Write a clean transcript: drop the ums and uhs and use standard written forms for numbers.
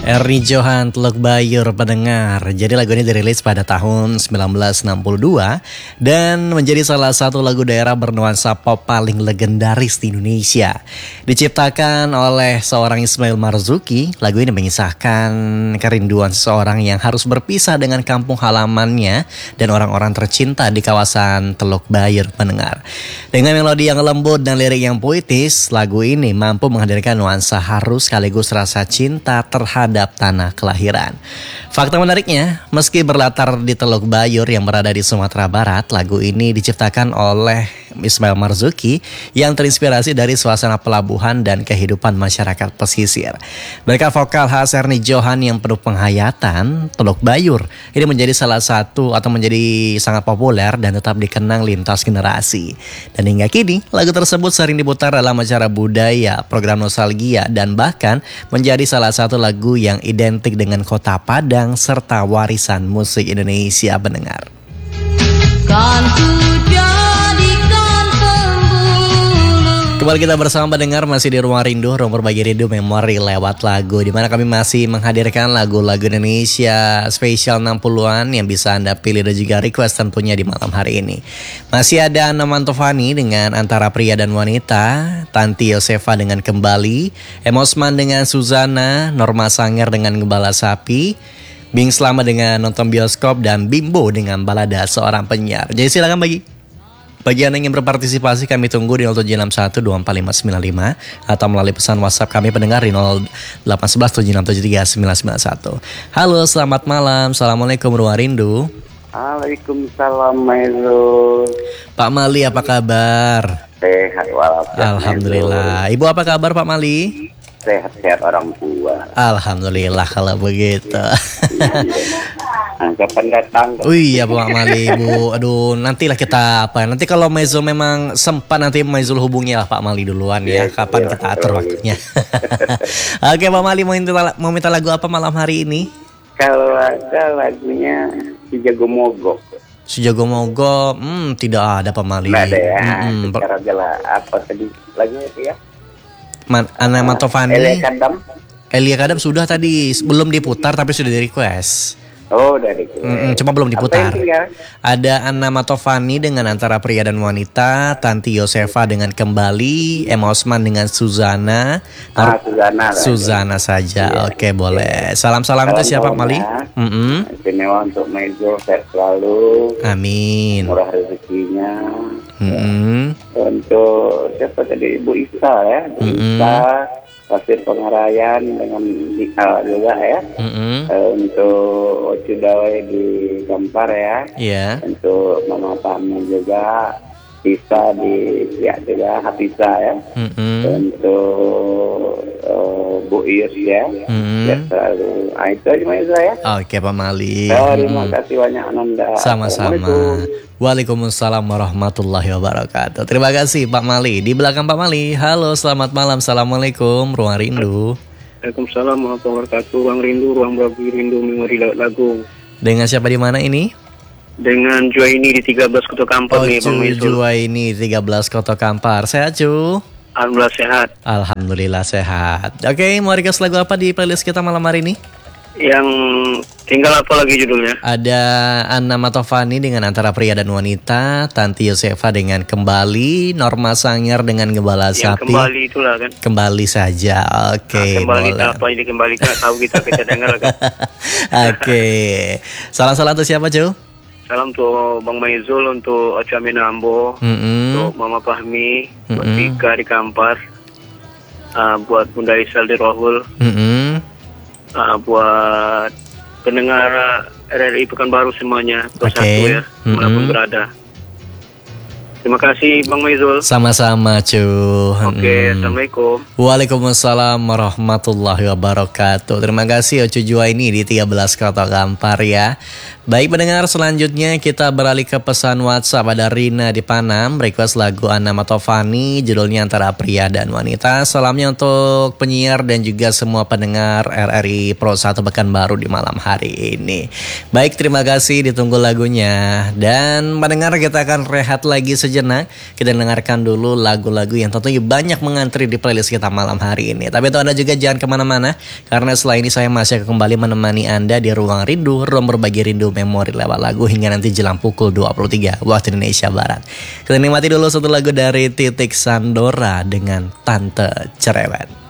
Ernie Johan, Teluk Bayur pendengar. Jadi lagu ini dirilis pada tahun 1962 dan menjadi salah satu lagu daerah bernuansa pop paling legendaris di Indonesia. Diciptakan oleh seorang Ismail Marzuki, lagu ini mengisahkan kerinduan seseorang yang harus berpisah dengan kampung halamannya dan orang-orang tercinta di kawasan Teluk Bayur pendengar. Dengan melodi yang lembut dan lirik yang puitis, lagu ini mampu menghadirkan nuansa haru sekaligus rasa cinta terhadap tanah kelahiran. Fakta menariknya, meski berlatar di Teluk Bayur yang berada di Sumatera Barat, lagu ini diciptakan oleh Ismail Marzuki yang terinspirasi dari suasana pelabuhan dan kehidupan masyarakat pesisir. Berkat vokal khas Ernie Johan yang penuh penghayatan, Teluk Bayur ini menjadi salah satu atau menjadi sangat populer dan tetap dikenang lintas generasi. Dan hingga kini, lagu tersebut sering diputar dalam acara budaya, program nostalgia, dan bahkan menjadi salah satu lagu yang identik dengan Kota Padang serta warisan musik Indonesia pendengar. Kembali kita bersama pendengar masih di Ruang Rindu, ruang berbagi rindu memori lewat lagu, di mana kami masih menghadirkan lagu-lagu Indonesia spesial 60-an yang bisa Anda pilih dan juga request tentunya di malam hari ini. Masih ada Anna Mantovani dengan Antara Pria dan Wanita, Tanti Yosefa dengan Kembali, Emosman dengan Suzana, Norma Sanger dengan Gembala Sapi, Bing Selama dengan Nonton Bioskop, dan Bimbo dengan Balada Seorang Penyiar. Jadi silakan bagi Anda yang berpartisipasi, kami tunggu di 0761245595 atau melalui pesan WhatsApp kami pendengar di 081176739991. Halo, selamat malam. Assalamualaikum Ruang Rindu. Waalaikumsalam Maizul. Pak Mali, apa kabar? Sehat walafiat. Alhamdulillah. Ibu apa kabar Pak Mali? Sehat-sehat orang tua. Alhamdulillah kalau begitu. Kapan datang? Oh iya Pak Mali, Bu. Aduh, nantilah kita nanti kalau Maizul memang sempat, nanti Maizul hubungi lah Pak Mali duluan ya. Kapan kita atur waktunya. Oke Pak Mali, mau minta lagu apa malam hari ini? Kalau ada lagunya Si Jago Mogok. Si Jago Mogok, tidak ada Pak Mali. Nggak ada ya. Secara jelas apa tadi lagunya itu ya? Anna Mantovani. Elia Kadam sudah tadi, belum diputar tapi sudah di request. Oh, dari itu. Cuma belum diputar. Ada Anna Mantovani dengan Antara Pria dan Wanita, Tanti Yosefa dengan Kembali, Emosman dengan Suzana. Suzana saja. Iya. Oke, boleh. Salam-salam itu siapa Mali? Istimewa untuk Maizo, sehat selalu. Amin. Murah rezekinya. Untuk siapa tadi, Ibu Isa ya. Isa Pasir Pengarayan dengan Dika juga ya. Untuk Ocu Dawai di Kampar ya. Iya. Untuk Mama Pami juga, Isa di Siak juga, Hafisa ya. Untuk Bu Ius ya. Selalu. Itu aja Maizah ya. Oke Pak Mali. Terima kasih banyak Ananda. Sama-sama. Waalaikumsalam warahmatullahi wabarakatuh. Terima kasih Pak Mali. Di belakang Pak Mali, halo selamat malam. Assalamualaikum Ruang Rindu. Waalaikumsalam warahmatullahi wabarakatuh. Ruang Rindu, ruang berbagi rindu memori lagu. Dengan siapa di mana ini? Dengan Juwaini di 13 Kota Kampar nih Bang Mizul. Juwaini 13 Kota Kampar. Sehat cu? Alhamdulillah sehat. Alhamdulillah sehat. Oke, mau request lagu apa di playlist kita malam hari ini? Yang tinggal apa lagi judulnya? Ada Anna Mantovani dengan Antara Pria dan Wanita, Tanti Yosefa dengan Kembali, Norma Sanger dengan Gembala Sapi. Kembali itulah kan. Kembali saja. Oke, kembali boleh. Apa ini kembali kan tahu kita dengar kan. Oke. Salam-salam untuk siapa, Cu? Salam untuk Bang Maizul, untuk Ocha Minambo, untuk Mama Fahmi, buat Tika di Kampar, buat Bunda Isal di Rohul, buat pendengar RRI Pekanbaru semuanya, bersatu ya, dimanapun berada. Terima kasih Bang Maizul. Sama-sama cu. Oke, Assalamualaikum. Waalaikumsalam warahmatullahi wabarakatuh. Terima kasih Ocu Juwaini di 13 Kota Kampar ya. Baik pendengar, selanjutnya kita beralih ke pesan WhatsApp. Ada Rina di Panam, request lagu Anna Mantovani, judulnya Antara Pria dan Wanita. Salamnya untuk penyiar dan juga semua pendengar RRI Pro 1 Pekanbaru di malam hari ini. Baik, terima kasih, ditunggu lagunya. Dan pendengar, kita akan rehat lagi sejenak sejenak, kita dengarkan dulu lagu-lagu yang tentunya banyak mengantri di playlist kita malam hari ini. Tapi itu Anda juga jangan kemana-mana, karena setelah ini saya masih akan kembali menemani Anda di Ruang Rindu, ruang berbagi rindu memori lewat lagu hingga nanti jelang pukul 23 waktu Indonesia Barat. Kita nikmati dulu satu lagu dari Titik Sandora dengan Tante Cerewet.